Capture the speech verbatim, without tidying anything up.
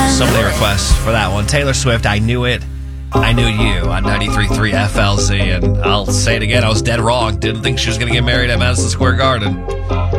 So many requests for that one. Taylor Swift, I Knew It, I Knew You on ninety-three point three F L Z. And I'll say it again, I was dead wrong. Didn't think she was going to get married at Madison Square Garden.